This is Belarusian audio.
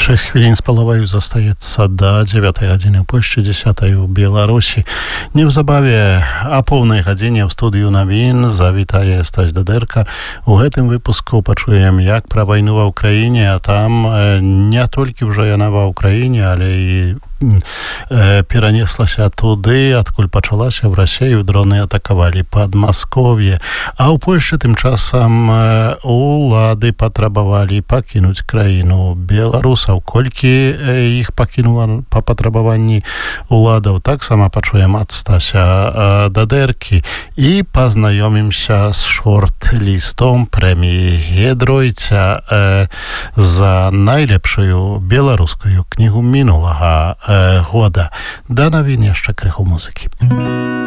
6 хвілін з половою застаецца да 9 гадзіны ў Польшчы, 10 у Беларусі. Неўзабаве а поўнай гадзіне ў студыю навін завітае Стась Дадэрка. У гэтым выпуску пачуем як пра вайну ва ўкраіне, а там не толькі ўжо яна ва ўкраіне, але і перанеслася туды, адкуль пачалася в Расію. Дроны атакавалі Падмасков'е. А ў Польшчы тым часам улады патрабавалі пакінуць краіну беларусаў. Колькі іх пакінула па патрабаванні уладаў, таксама пачуем ад Стася Дадэркі і пазнаёмімся з шорт-лістом прэміі Гедройця за найлепшую беларускую кнігу мінулага года. Да навін яшчэ крыху музыкі.